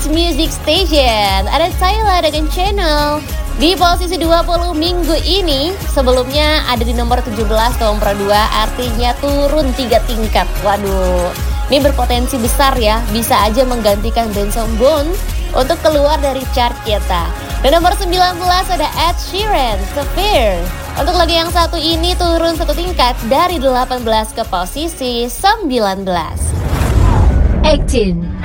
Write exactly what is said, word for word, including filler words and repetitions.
Music Station. Ada Tyla dengan Channel. Di posisi dua puluh minggu ini, sebelumnya ada di nomor tujuh belas nomor dua, artinya turun tiga tingkat. Waduh, ini berpotensi besar ya, bisa aja menggantikan Benson Boone untuk keluar dari chart kita. Dan nomor sembilan belas ada Ed Sheeran, Severe. Untuk lagu yang satu ini turun satu tingkat dari delapan belas ke posisi sembilan belas. eighteen.